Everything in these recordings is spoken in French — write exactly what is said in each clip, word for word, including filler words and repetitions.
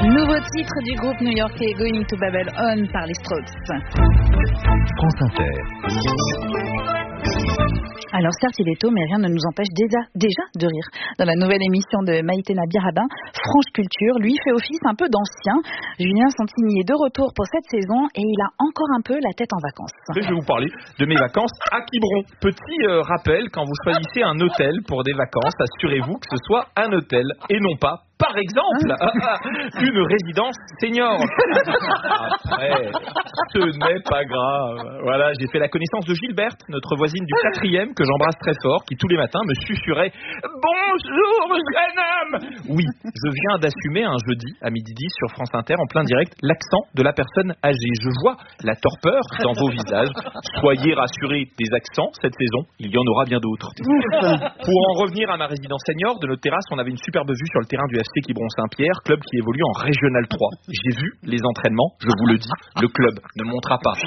Nouveau titre du groupe new-yorkais Going to Babylon par les Strokes. France Inter. Alors certes il est tôt, mais rien ne nous empêche déjà, déjà de rire. Dans la nouvelle émission de Maïtena Birabin, Franche Culture, lui fait office un peu d'ancien. Julien Santini est de retour pour cette saison et il a encore un peu la tête en vacances. Je vais vous parler de mes vacances à Quiberon. Petit euh, rappel, quand vous choisissez un hôtel pour des vacances, assurez-vous que ce soit un hôtel et non pas, par exemple, une résidence senior. Après, ce n'est pas grave. Voilà, j'ai fait la connaissance de Gilberte, notre voisine du quatrième, que j'embrasse très fort, qui tous les matins me susurrait « Bonjour, jeune homme !» Oui, je viens d'assumer un jeudi à midi dix sur France Inter, en plein direct, l'accent de la personne âgée. Je vois la torpeur dans vos visages. Soyez rassurés, des accents, cette saison, il y en aura bien d'autres. Pour en revenir à ma résidence senior, de notre terrasse, on avait une superbe vue sur le terrain du F C Quiberon-Saint-Pierre, club qui évolue en Régional trois. J'ai vu les entraînements, je vous le dis, le club ne montera pas.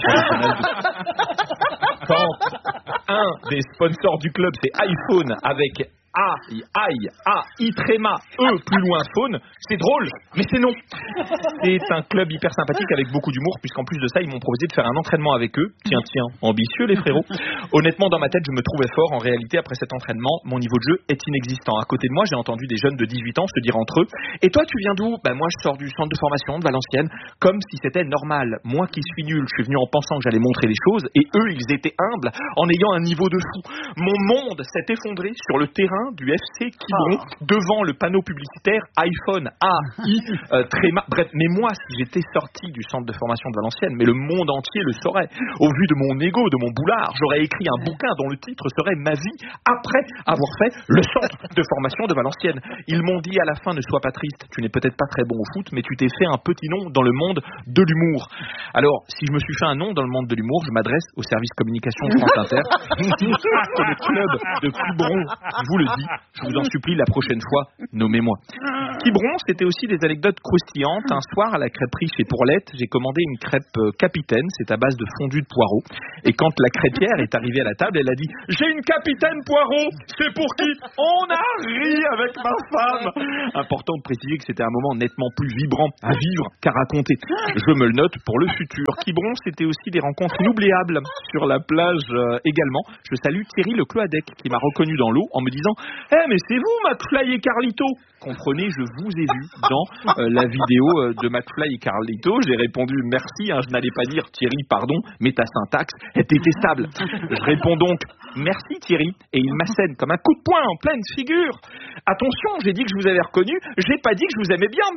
Quand un des sponsors du club, c'est iPhone avec A, I, A, I, tréma, E, plus loin, faune, c'est drôle, mais c'est non. C'est un club hyper sympathique avec beaucoup d'humour, puisqu'en plus de ça, ils m'ont proposé de faire un entraînement avec eux. Tiens, tiens, ambitieux les frérots. Honnêtement, dans ma tête, je me trouvais fort. En réalité, après cet entraînement, mon niveau de jeu est inexistant. À côté de moi, j'ai entendu des jeunes de dix-huit ans se dire entre eux « Et toi, tu viens d'où ?» Ben moi, je sors du centre de formation de Valenciennes, comme si c'était normal. Moi qui suis nul, je suis venu en pensant que j'allais montrer les choses, et eux, ils étaient humbles, en ayant un niveau de fou. Mon monde s'est effondré sur le terrain du F C Quiberon, oh. devant le panneau publicitaire iPhone, A, I, euh, tréma, bref, mais moi, si j'étais sorti du centre de formation de Valenciennes, mais le monde entier le saurait. Au vu de mon ego, de mon boulard, j'aurais écrit un bouquin dont le titre serait Ma vie après avoir fait le centre de formation de Valenciennes. Ils m'ont dit à la fin, ne sois pas triste, tu n'es peut-être pas très bon au foot, mais tu t'es fait un petit nom dans le monde de l'humour. Alors, si je me suis fait un nom dans le monde de l'humour, je m'adresse au service communication de France Inter. C'est le club de Quiberon, je vous le dis. Je vous en supplie, la prochaine fois, nommez-moi. Quiberon, c'était aussi des anecdotes croustillantes. Un soir, à la crêperie chez Pourlette, j'ai commandé une crêpe capitaine, c'est à base de fondu de poireaux. Et quand la crêpière est arrivée à la table, elle a dit « J'ai une capitaine poireau, c'est pour qui ?» On a ri avec ma femme. Important de préciser que c'était un moment nettement plus vibrant à vivre qu'à raconter. Je me le note pour le futur. Quiberon, c'était aussi des rencontres inoubliables sur la plage euh, également. Je salue Thierry Le Cloadec qui m'a reconnu dans l'eau en me disant « Eh, mais c'est vous, McFly et Carlito !» Comprenez, je vous ai vu dans euh, la vidéo euh, de McFly et Carlito. J'ai répondu merci, hein, je n'allais pas dire Thierry, pardon, mais ta syntaxe est détestable. Je réponds donc merci Thierry, et il m'assène comme un coup de poing en pleine figure. Attention, j'ai dit que je vous avais reconnu, j'ai pas dit que je vous aimais bien.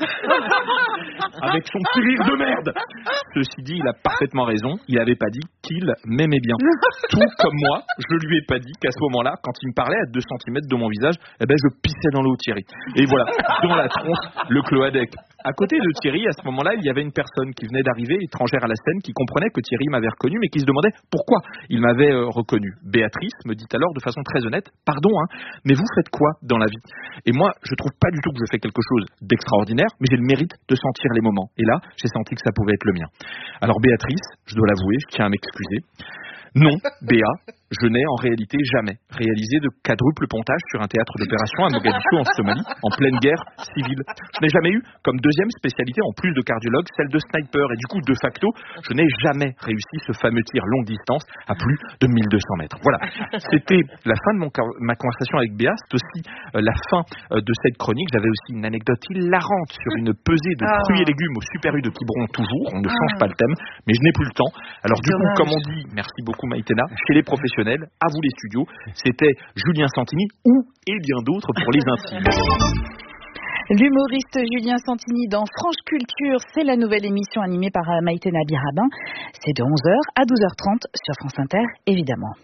Avec son petit rire de merde. Ceci dit, il a parfaitement raison, il avait pas dit qu'il m'aimait bien. Tout comme moi, je lui ai pas dit qu'à ce moment-là, quand il me parlait à deux centimètres de mon visage, eh ben je pissais dans l'eau Thierry. Et voilà, dans la tronche, le cloadec. À côté de Thierry, à ce moment-là, il y avait une personne qui venait d'arriver, étrangère à la scène, qui comprenait que Thierry m'avait reconnu, mais qui se demandait pourquoi il m'avait euh, reconnu. Béatrice me dit alors de façon très honnête, pardon, hein, mais vous faites quoi dans la vie? Et moi, je trouve pas du tout que je fais quelque chose d'extraordinaire, mais j'ai le mérite de sentir les moments. Et là, j'ai senti que ça pouvait être le mien. Alors Béatrice, je dois l'avouer, je tiens à m'excuser. Non, Béa, je n'ai en réalité jamais réalisé de quadruple pontage sur un théâtre d'opération à Mogadiscio en Somalie, en pleine guerre civile. Je n'ai jamais eu comme deuxième spécialité, en plus de cardiologue, celle de sniper. Et du coup, de facto, je n'ai jamais réussi ce fameux tir longue distance à plus de mille deux cents mètres. Voilà, c'était la fin de mon, ma conversation avec Béa. C'est aussi euh, la fin euh, de cette chronique. J'avais aussi une anecdote hilarante sur une pesée de fruits et légumes au Super U de Quiberon toujours. On ne change pas le thème, mais je n'ai plus le temps. Alors du coup, comme on dit, merci beaucoup Maïtena, chez les professionnels, à vous les studios, c'était Julien Santini ou et bien d'autres pour les intimes. L'humoriste Julien Santini dans Franche Culture, c'est la nouvelle émission animée par Maïtena Birabin. C'est de onze heures à douze heures trente sur France Inter, évidemment.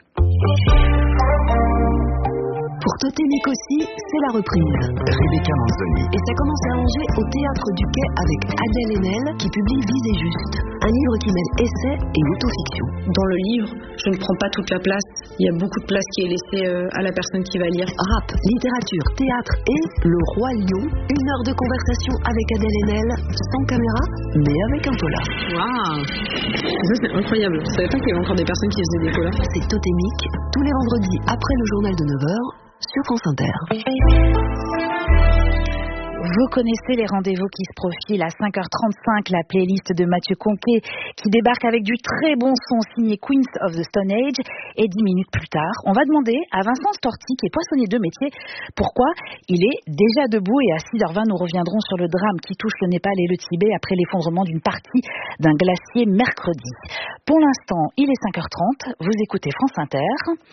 Pour Totemic aussi, c'est la reprise. Rebecca Manzoni. Et ça commence à Angers au Théâtre du Quai avec Adèle Haenel qui publie Visez juste, un livre qui mêle essai et autofiction. Dans le livre, je ne prends pas toute la place. Il y a beaucoup de place qui est laissée à la personne qui va lire. Rap, littérature, théâtre et Le Roi Lion. Une heure de conversation avec Adèle Haenel, sans caméra, mais avec un polar. Waouh, ça c'est incroyable. Je savais pas qu'il y avait encore des personnes qui faisaient des polars. C'est Totemic, tous les vendredis après le journal de neuf heures. Sur France Inter. Vous connaissez les rendez-vous qui se profilent à cinq heures trente-cinq, la playlist de Mathieu Conquet qui débarque avec du très bon son signé Queens of the Stone Age. Et dix minutes plus tard, on va demander à Vincent Storti, qui est poissonnier de métier, pourquoi il est déjà debout. Et à six heures vingt, nous reviendrons sur le drame qui touche le Népal et le Tibet après l'effondrement d'une partie d'un glacier mercredi. Pour l'instant, il est cinq heures trente, vous écoutez France Inter.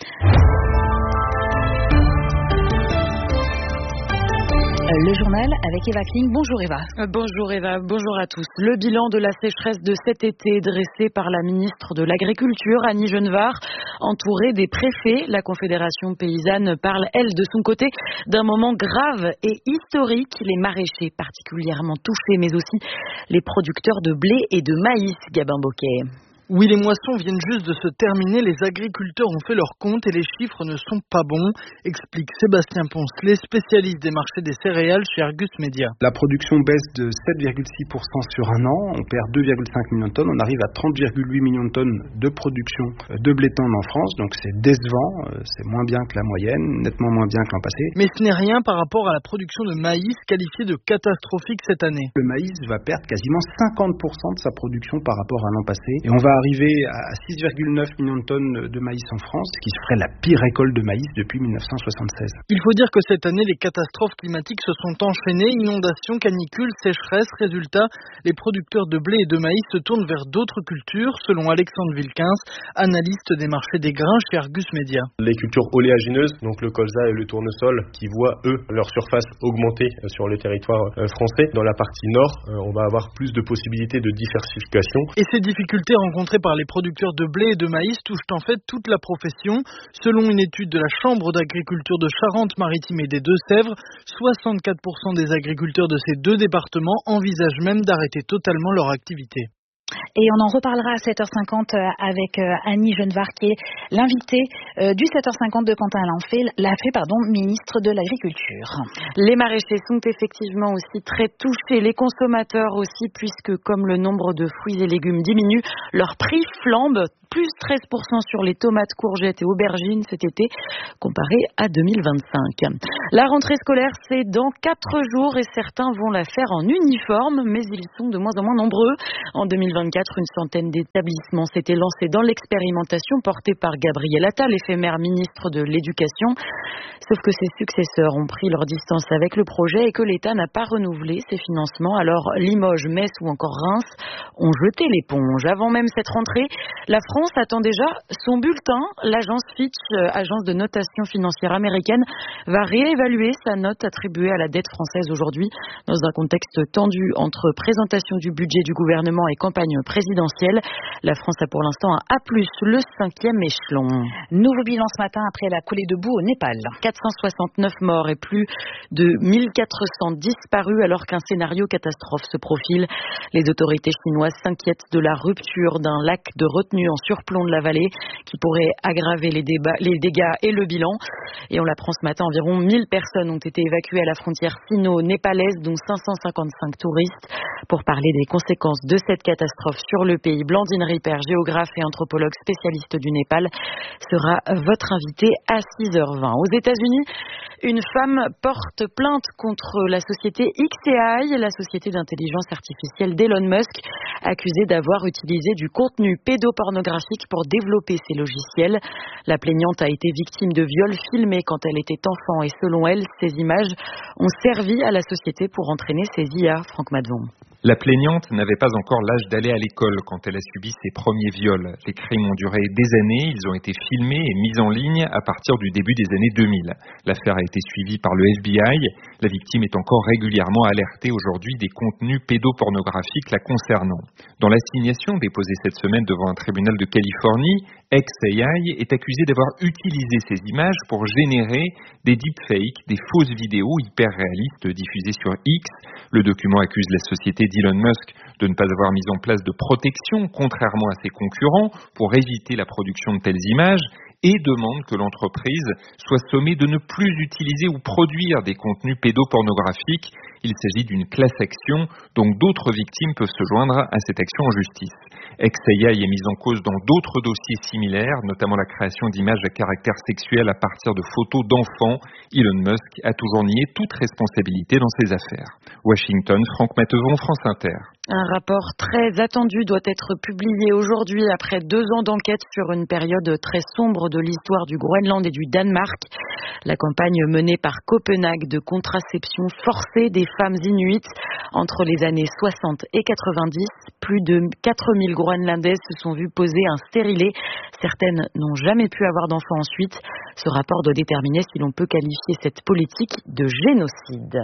Le journal avec Eva Kling. Bonjour Eva. Bonjour Eva, bonjour à tous. Le bilan de la sécheresse de cet été dressé par la ministre de l'Agriculture, Annie Genevard, entourée des préfets. La Confédération paysanne parle, elle, de son côté, d'un moment grave et historique. Les maraîchers particulièrement touchés, mais aussi les producteurs de blé et de maïs, Gabin Bocquet. Oui, les moissons viennent juste de se terminer, les agriculteurs ont fait leur compte et les chiffres ne sont pas bons, explique Sébastien Poncelet, spécialiste des marchés des céréales chez Argus Media. La production baisse de sept virgule six pour cent sur un an, on perd deux virgule cinq millions de tonnes, on arrive à trente virgule huit millions de tonnes de production de blé tendre en France, donc c'est décevant, c'est moins bien que la moyenne, nettement moins bien que l'an passé. Mais ce n'est rien par rapport à la production de maïs qualifiée de catastrophique cette année. Le maïs va perdre quasiment cinquante pour cent de sa production par rapport à l'an passé et on va arriver à six virgule neuf millions de tonnes de maïs en France, ce qui ferait la pire récolte de maïs depuis mille neuf cent soixante-seize. Il faut dire que cette année, les catastrophes climatiques se sont enchaînées, inondations, canicules, sécheresse. Résultat, les producteurs de blé et de maïs se tournent vers d'autres cultures, selon Alexandre Wilkins, analyste des marchés des grains chez Argus Media. Les cultures oléagineuses, donc le colza et le tournesol, qui voient, eux, leur surface augmenter sur le territoire français. Dans la partie nord, on va avoir plus de possibilités de diversification. Et ces difficultés rencontrées par les producteurs de blé et de maïs touchent en fait toute la profession. Selon une étude de la Chambre d'agriculture de Charente-Maritime et des Deux-Sèvres, soixante-quatre pour cent des agriculteurs de ces deux départements envisagent même d'arrêter totalement leur activité. Et on en reparlera à sept heures cinquante avec Annie Genevard, qui est l'invitée du sept heures cinquante de Quentin Lafay, Lafay, pardon, ministre de l'Agriculture. Les maraîchers sont effectivement aussi très touchés, les consommateurs aussi, puisque comme le nombre de fruits et légumes diminue, leur prix flambe. Plus treize pour cent sur les tomates, courgettes et aubergines cet été, comparé à deux mille vingt-cinq. La rentrée scolaire, c'est dans quatre jours et certains vont la faire en uniforme, mais ils sont de moins en moins nombreux. En deux mille vingt-quatre, une centaine d'établissements s'étaient lancés dans l'expérimentation portée par Gabriel Attal, éphémère ministre de l'Éducation. Sauf que ses successeurs ont pris leur distance avec le projet et que l'État n'a pas renouvelé ses financements. Alors Limoges, Metz ou encore Reims ont jeté l'éponge. Avant même cette rentrée, la France attend déjà son bulletin. L'agence Fitch, agence de notation financière américaine, va réévaluer sa note attribuée à la dette française aujourd'hui dans un contexte tendu entre présentation du budget du gouvernement et campagne présidentielle. La France a pour l'instant un A plus, le cinquième échelon. Nouveau bilan ce matin après la coulée de boue au Népal. quatre cent soixante-neuf morts et plus de mille quatre cents disparus alors qu'un scénario catastrophe se profile. Les autorités chinoises s'inquiètent de la rupture d'un lac de retenue en surplomb de la vallée qui pourrait aggraver les, débats, les dégâts et le bilan. Et on l'apprend ce matin, environ mille personnes ont été évacuées à la frontière sino-népalaise, dont cinq cent cinquante-cinq touristes. Pour parler des conséquences de cette catastrophe sur le pays, Blandine Ripper, géographe et anthropologue spécialiste du Népal, sera votre invitée à six heures vingt. Aux États-Unis, une femme porte plainte contre la société X A I, la société d'intelligence artificielle d'Elon Musk, accusée d'avoir utilisé du contenu pédopornographique pour développer ses logiciels. La plaignante a été victime de viols filmés quand elle était enfant et selon elle, ces images ont servi à la société pour entraîner ses I A. Franck Madvon. La plaignante n'avait pas encore l'âge d'aller à l'école quand elle a subi ses premiers viols. Les crimes ont duré des années, ils ont été filmés et mis en ligne à partir du début des années deux mille. L'affaire a été suivie par le F B I. La victime est encore régulièrement alertée aujourd'hui des contenus pédopornographiques la concernant. Dans l'assignation déposée cette semaine devant un tribunal de Californie, X A I est accusé d'avoir utilisé ces images pour générer des deepfakes, des fausses vidéos hyper réalistes diffusées sur X. Le document accuse la société d'Elon Musk de ne pas avoir mis en place de protection, contrairement à ses concurrents, pour éviter la production de telles images, et demande que l'entreprise soit sommée de ne plus utiliser ou produire des contenus pédopornographiques. Il s'agit d'une class action, donc d'autres victimes peuvent se joindre à cette action en justice. Ex-A I est mise en cause dans d'autres dossiers similaires, notamment la création d'images à caractère sexuel à partir de photos d'enfants. Elon Musk a toujours nié toute responsabilité dans ces affaires. Washington, Franck Mathevon, France Inter. Un rapport très attendu doit être publié aujourd'hui après deux ans d'enquête sur une période très sombre de l'histoire du Groenland et du Danemark. La campagne menée par Copenhague de contraception forcée des femmes inuites entre les années soixante et quatre-vingt-dix. Plus de quatre mille Groenlandaises se sont vues poser un stérilet. Certaines n'ont jamais pu avoir d'enfants ensuite. Ce rapport doit déterminer si l'on peut qualifier cette politique de génocide.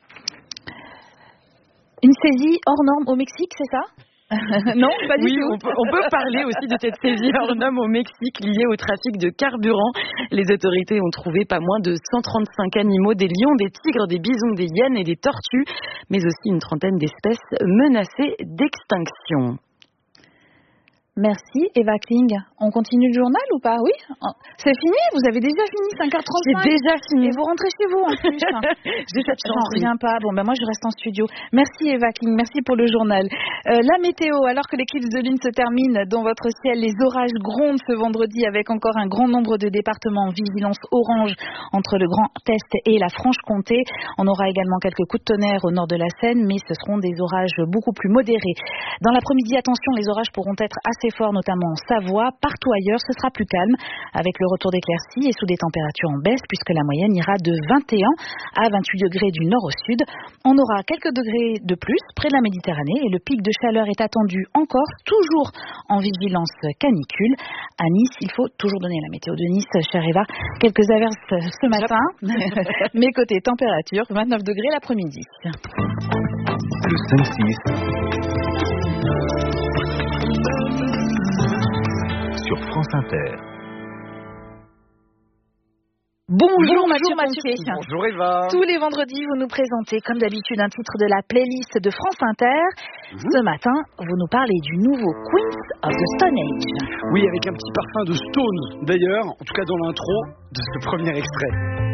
Une saisie hors norme au Mexique, c'est ça? Non, pas du oui, tout. On peut, on peut parler aussi de cette saisie hors norme au Mexique liée au trafic de carburant. Les autorités ont trouvé pas moins de cent trente-cinq animaux, des lions, des tigres, des bisons, des hyènes et des tortues, mais aussi une trentaine d'espèces menacées d'extinction. Merci Eva Kling. On continue le journal ou pas? Oui. C'est fini? Vous avez déjà fini cinq heures trente-cinq? C'est déjà fini. Et vous rentrez chez vous en plus. J'ai cette chance. J'en reviens pas. Bon ben moi je reste en studio. Merci Eva Kling. Merci pour le journal. Euh, la météo, alors que l'éclipse de lune se termine dans votre ciel, les orages grondent ce vendredi avec encore un grand nombre de départements en vigilance orange entre le Grand Est et la Franche-Comté. On aura également quelques coups de tonnerre au nord de la Seine, mais ce seront des orages beaucoup plus modérés. Dans l'après-midi, attention, les orages pourront être assez fort, notamment en Savoie. Partout ailleurs, ce sera plus calme, avec le retour d'éclaircies et sous des températures en baisse, puisque la moyenne ira de vingt et un à vingt-huit degrés du nord au sud. On aura quelques degrés de plus près de la Méditerranée, et le pic de chaleur est attendu encore, toujours en vigilance canicule. À Nice, il faut toujours donner la météo de Nice, chère Eva. Quelques averses ce matin, mais côté température, vingt-neuf degrés l'après-midi. Le cinq six sur France Inter. Bonjour, Bonjour Mathieu, Mathieu Pontier. Bonjour Eva. Tous les vendredis, vous nous présentez, comme d'habitude, un titre de la playlist de France Inter. Mmh. Ce matin, vous nous parlez du nouveau Queens of the Stone Age. Oui, avec un petit parfum de Stones, d'ailleurs, en tout cas dans l'intro de ce premier extrait.